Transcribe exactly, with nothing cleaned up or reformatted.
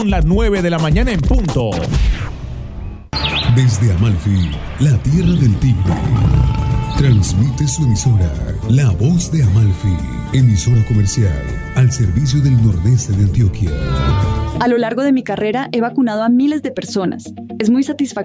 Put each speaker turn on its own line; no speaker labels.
Las nueve de la mañana en punto.
Desde Amalfi, la tierra del tigre, transmite su emisora, La Voz de Amalfi, emisora comercial al servicio del nordeste de Antioquia.
A lo largo de mi carrera he vacunado a miles de personas. Es muy satisfactorio